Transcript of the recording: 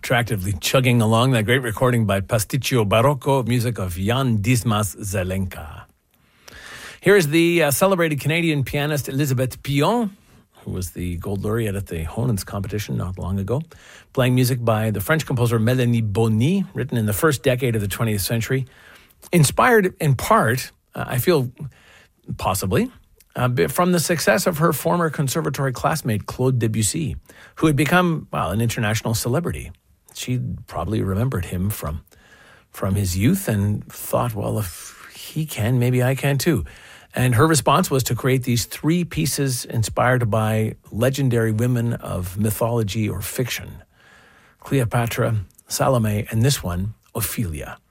attractively chugging along. That great recording by Pasticcio Barocco, music of Jan Dismas Zelenka. Here is the celebrated Canadian pianist Elizabeth Pion, who was the gold laureate at the Honens competition not long ago, playing music by the French composer Mélanie Bonny, written in the first decade of the 20th century. Inspired in part, I feel possibly, from the success of her former conservatory classmate, Claude Debussy, who had become, an international celebrity. She probably remembered him from his youth and thought, well, if he can, maybe I can too. And her response was to create these 3 pieces inspired by legendary women of mythology or fiction: Cleopatra, Salome, and this one, Ophelia.